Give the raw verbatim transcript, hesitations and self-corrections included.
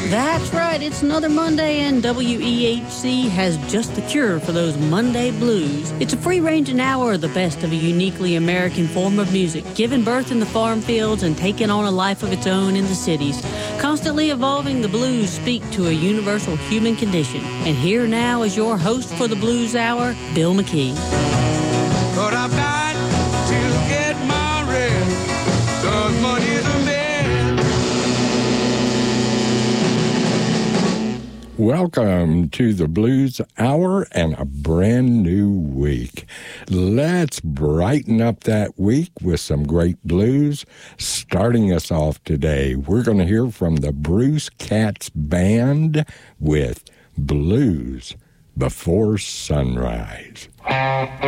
That's right, it's another Monday, and W E H C has just the cure for those Monday blues. It's a free-ranging hour of the best of a uniquely American form of music, given birth in the farm fields and taking on a life of its own in the cities. Constantly evolving, the blues speak to a universal human condition. And here now is your host for the Blues Hour, Bill McKee. But I've got to get my rest, 'cause money's a man. Welcome to the Blues Hour and a brand new week. Let's brighten up that week with some great blues. Starting us off today, we're going to hear from the Bruce Katz Band with Blues Before Sunrise.